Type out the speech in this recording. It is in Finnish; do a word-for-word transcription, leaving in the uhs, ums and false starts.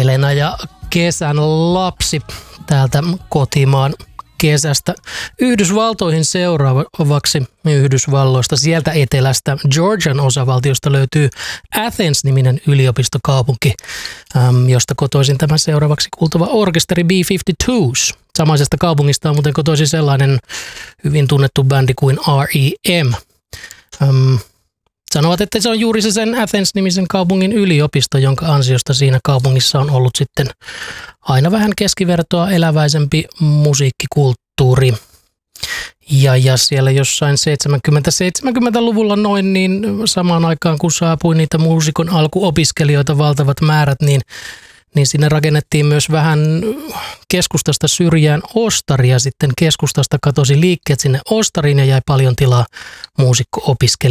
Elena ja kesän lapsi täältä kotimaan kesästä Yhdysvaltoihin seuraavaksi Yhdysvalloista. Sieltä etelästä Georgian osavaltiosta löytyy Athens-niminen yliopistokaupunki, josta kotoisin tämä seuraavaksi kuultava orkesteri B viisikymmentäkaksi. Samaisesta kaupungista on muuten kotoisin sellainen hyvin tunnettu bändi kuin R E M. Um, sanovat, että se on juuri se sen Athens-nimisen kaupungin yliopisto, jonka ansiosta siinä kaupungissa on ollut sitten aina vähän keskivertoa eläväisempi musiikkikulttuuri. Ja, ja siellä jossain seitsemänkymmentä-seitsemänkymmentäluvulla noin, niin samaan aikaan kun saapui niitä muusikon alkuopiskelijoita valtavat määrät, niin niin sinne rakennettiin myös vähän keskustasta syrjään ostari ja sitten keskustasta katosi liikkeet sinne ostariin ja jäi paljon tilaa muusikko-opiskelijoille.